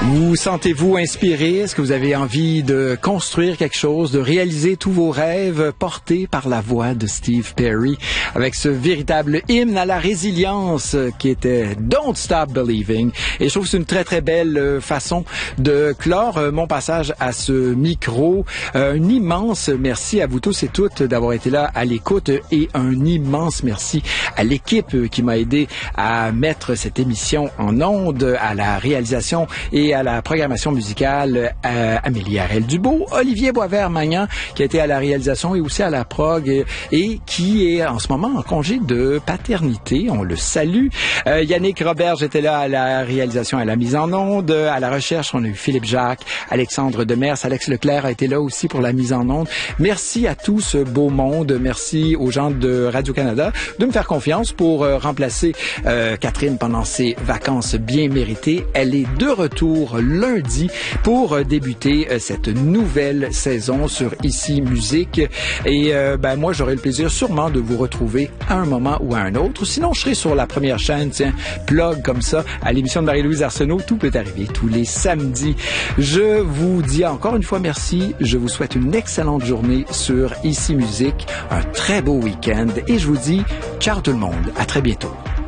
Vous sentez-vous inspiré? Est-ce que vous avez envie de construire quelque chose, de réaliser tous vos rêves portés par la voix de Steve Perry avec ce véritable hymne à la résilience qui était Don't Stop Believing? Et je trouve que c'est une très très belle façon de clore mon passage à ce micro. Un immense merci à vous tous et toutes d'avoir été là à l'écoute et un immense merci à l'équipe qui m'a aidé à mettre cette émission en onde, à la réalisation et à la programmation musicale, Amélie Harel-Dubois, Olivier Boisvert-Magnan qui a été à la réalisation et aussi à la prog et qui est en ce moment en congé de paternité. On le salue. Yannick Roberge était là à la réalisation et à la mise en onde. À la recherche, on a eu Philippe Jacques, Alexandre Demers, Alex Leclerc a été là aussi pour la mise en onde. Merci à tout ce beau monde. Merci aux gens de Radio-Canada de me faire confiance pour remplacer Catherine pendant ses vacances bien méritées. Elle est de retour lundi pour débuter cette nouvelle saison sur Ici Musique. Et moi, j'aurai le plaisir sûrement de vous retrouver à un moment ou à un autre. Sinon, je serai sur la première chaîne, plug comme ça, à l'émission de Marie-Louise Arsenault. Tout peut arriver tous les samedis. Je vous dis encore une fois merci. Je vous souhaite une excellente journée sur Ici Musique, un très beau week-end et je vous dis ciao tout le monde. À très bientôt.